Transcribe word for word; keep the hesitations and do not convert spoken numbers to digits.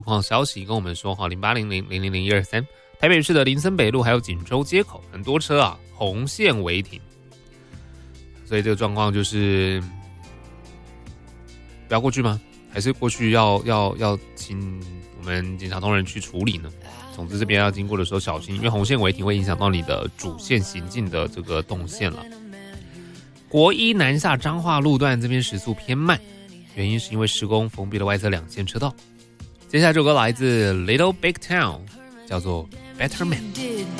况消息跟我们说哈，零八零零零零零一二三，台北市的林森北路还有锦州街口很多车啊，红线违停，所以这个状况就是不要过去吗？还是过去要要要请我们警察同仁去处理呢？总之这边要经过的时候小心，因为红线违停会影响到你的主线行进的这个动线了。国一南下彰化路段这边时速偏慢，原因是因为施工封闭了外侧两线车道。接下来这首歌来自 Little Big Town， 叫做 Better Man。